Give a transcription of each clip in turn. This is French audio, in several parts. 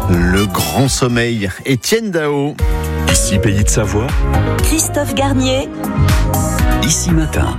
Le grand sommeil, Étienne Dao. Ici Pays de Savoie, Christophe Garnier. Ici Matin.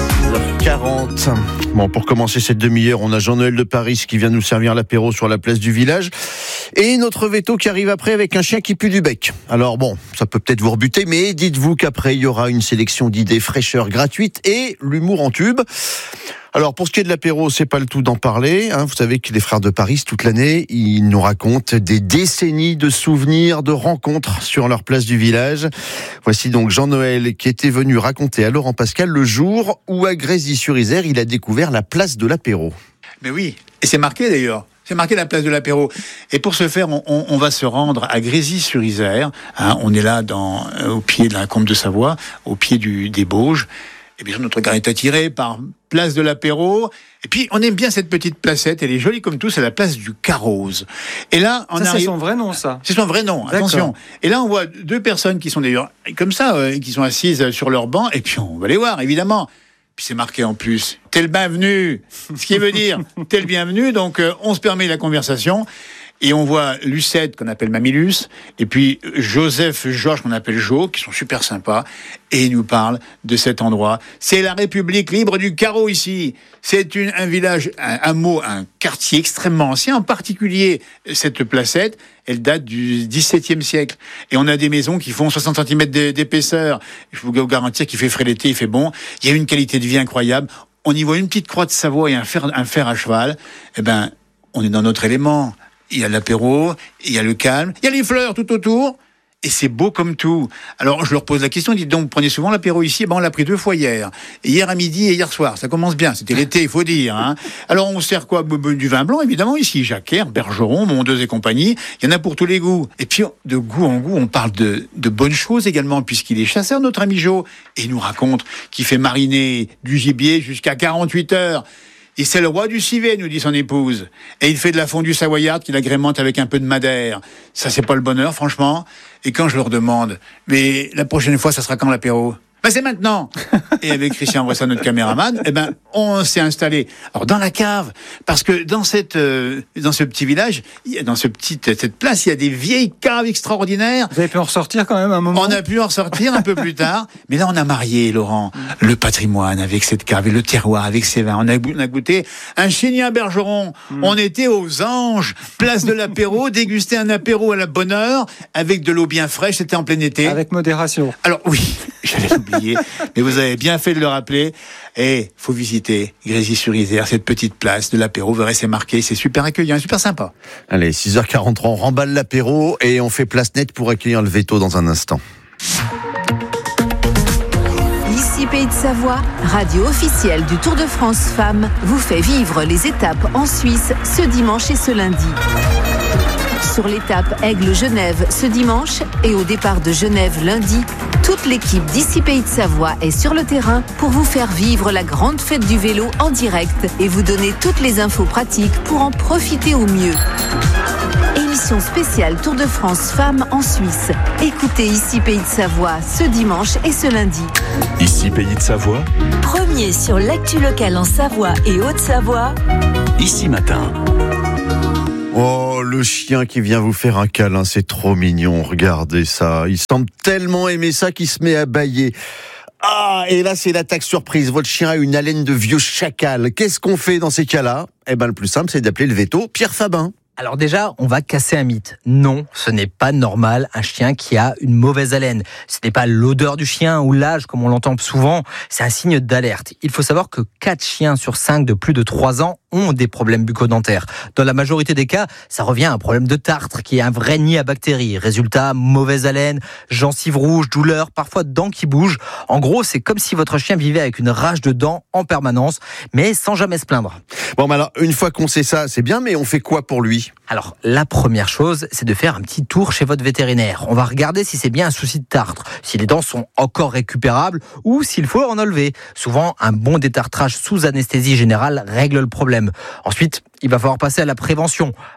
10h40. Bon, pour commencer cette demi-heure, on a Jean-Noël de Paris qui vient nous servir l'apéro sur la place du village. Et notre veto qui arrive après avec un chien qui pue du bec. Alors bon, ça peut peut-être vous rebuter, mais dites-vous qu'après, il y aura une sélection d'idées fraîcheur gratuite et l'humour en tube. Alors, pour ce qui est de l'apéro, c'est pas le tout d'en parler. Vous savez que les frères de Paris, toute l'année, ils nous racontent des décennies de souvenirs, de rencontres sur leur place du village. Voici donc Jean-Noël qui était venu raconter à Laurent Pascal le jour où à Grésy-sur-Isère, il a découvert la place de l'apéro. Mais oui, et c'est marqué d'ailleurs. C'est marqué la place de l'apéro. Et pour ce faire, on va se rendre à Grésy-sur-Isère. On est là au pied de la Combe de Savoie, au pied des Bauges. Et bien sûr, notre regard est attiré par place de l'apéro. Et puis, on aime bien cette petite placette. Elle est jolie comme tout. C'est la place du Carroze. Et là, c'est son vrai nom, ça. C'est son vrai nom. D'accord. Attention. Et là, on voit deux personnes qui sont d'ailleurs comme ça, qui sont assises sur leur banc. Et puis, on va les voir, évidemment. Puis c'est marqué en plus, t'es le bienvenu. Ce qui veut dire, t'es le bienvenu. Donc, on se permet la conversation. Et on voit Lucette, qu'on appelle Mamilus, et puis Joseph, Georges, qu'on appelle Jo, qui sont super sympas, et ils nous parlent de cet endroit. C'est la République libre du carreau ici. C'est un village, un hameau, un quartier extrêmement ancien, en particulier cette placette, elle date du XVIIe siècle. Et on a des maisons qui font 60 cm d'épaisseur. Je vous garantir qu'il fait frais l'été, il fait bon. Il y a une qualité de vie incroyable. On y voit une petite croix de Savoie et un fer à cheval. Eh ben, on est dans notre élément. Il y a l'apéro, il y a le calme, il y a les fleurs tout autour, et c'est beau comme tout. Alors, je leur pose la question, dites donc, vous prenez souvent l'apéro ici? On l'a pris 2 fois hier. Et hier à midi et hier soir. Ça commence bien, c'était l'été, il faut dire. Alors, on sert quoi? Du vin blanc, évidemment, ici. Jacquer, Bergeron, Mondeuse et compagnie. Il y en a pour tous les goûts. Et puis, de goût en goût, on parle de bonnes choses également, puisqu'il est chasseur, notre ami Jo. Et il nous raconte qu'il fait mariner du gibier jusqu'à 48 heures. Et c'est le roi du civet, nous dit son épouse. Et il fait de la fondue savoyarde qu'il agrémente avec un peu de madère. Ça, c'est pas le bonheur, franchement. Et quand je leur demande, mais la prochaine fois, ça sera quand l'apéro? C'est maintenant. Et avec Christian Bresson, notre caméraman, on s'est installé. Alors, dans la cave, parce que dans ce petit village, cette place, il y a des vieilles caves extraordinaires. Vous avez pu en ressortir quand même un moment? On a pu en ressortir un peu plus tard. Mais là, on a marié, Laurent, le patrimoine avec cette cave et le terroir avec ses vins. On a goûté un chignin Bergeron. On était aux Anges, place de l'apéro, déguster un apéro à la bonne heure, avec de l'eau bien fraîche, c'était en plein été. Avec modération. Alors, oui. J'allais l'oublier, mais vous avez bien fait de le rappeler. Et faut visiter Grésy-sur-Isère, cette petite place de l'apéro. Vous verrez, c'est marqué, c'est super accueillant, super sympa. Allez, 6h43, on remballe l'apéro et on fait place nette pour accueillir le veto dans un instant. Ici Pays de Savoie, radio officielle du Tour de France Femmes, vous fait vivre les étapes en Suisse ce dimanche et ce lundi. Sur l'étape Aigle-Genève ce dimanche et au départ de Genève lundi, toute l'équipe d'Ici Pays de Savoie est sur le terrain pour vous faire vivre la grande fête du vélo en direct et vous donner toutes les infos pratiques pour en profiter au mieux. Émission spéciale Tour de France Femmes en Suisse. Écoutez Ici Pays de Savoie ce dimanche et ce lundi. Ici Pays de Savoie, Premier sur l'actu locale en Savoie et Haute-Savoie. Ici Matin. Oh, le chien qui vient vous faire un câlin, c'est trop mignon, regardez ça. Il semble tellement aimer ça qu'il se met à bâiller. Et là, c'est l'attaque surprise. Votre chien a une haleine de vieux chacal. Qu'est-ce qu'on fait dans ces cas-là? Le plus simple, c'est d'appeler le veto Pierre Fabin. Alors déjà, on va casser un mythe. Non, ce n'est pas normal un chien qui a une mauvaise haleine. Ce n'est pas l'odeur du chien ou l'âge comme on l'entend souvent, c'est un signe d'alerte. Il faut savoir que 4 chiens sur 5 de plus de 3 ans ont des problèmes bucco-dentaires. Dans la majorité des cas, ça revient à un problème de tartre qui est un vrai nid à bactéries. Résultat, mauvaise haleine, gencives rouges, douleurs, parfois dents qui bougent. En gros, c'est comme si votre chien vivait avec une rage de dents en permanence, mais sans jamais se plaindre. Bon, alors, une fois qu'on sait ça, c'est bien, mais on fait quoi pour lui? Alors, la première chose, c'est de faire un petit tour chez votre vétérinaire. On va regarder si c'est bien un souci de tartre, si les dents sont encore récupérables ou s'il faut en enlever. Souvent, un bon détartrage sous anesthésie générale règle le problème. Ensuite, il va falloir passer à la prévention.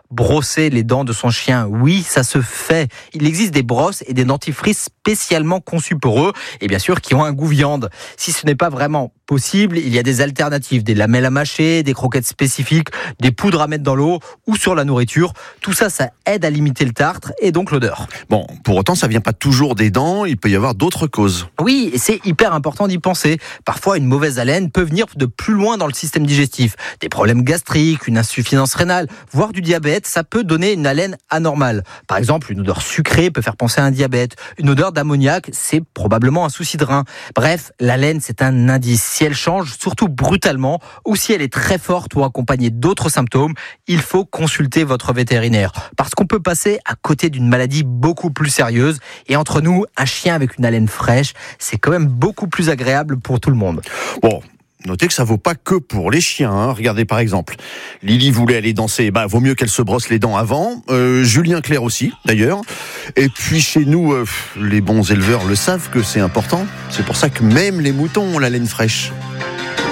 brosser les dents de son chien. Oui, ça se fait. Il existe des brosses et des dentifrices spécialement conçus pour eux et bien sûr qui ont un goût viande. Si ce n'est pas vraiment possible, il y a des alternatives, des lamelles à mâcher, des croquettes spécifiques, des poudres à mettre dans l'eau ou sur la nourriture. Tout ça, ça aide à limiter le tartre et donc l'odeur. Bon, pour autant, ça vient pas toujours des dents, il peut y avoir d'autres causes. Oui, et c'est hyper important d'y penser. Parfois, une mauvaise haleine peut venir de plus loin dans le système digestif. Des problèmes gastriques, une insuffisance rénale, voire du diabète, ça peut donner une haleine anormale. Par exemple, une odeur sucrée peut faire penser à un diabète. Une odeur d'ammoniac, c'est probablement un souci de rein. Bref, l'haleine, c'est un indice. Si elle change, surtout brutalement, ou si elle est très forte ou accompagnée d'autres symptômes, il faut consulter votre vétérinaire. Parce qu'on peut passer à côté d'une maladie beaucoup plus sérieuse. Et entre nous, un chien avec une haleine fraîche, c'est quand même beaucoup plus agréable pour tout le monde. Bon, notez que ça vaut pas que pour les chiens. Hein. Regardez par exemple, Lily voulait aller danser, vaut mieux qu'elle se brosse les dents avant. Julien Clerc aussi, d'ailleurs. Et puis chez nous, les bons éleveurs le savent que c'est important. C'est pour ça que même les moutons ont la laine fraîche.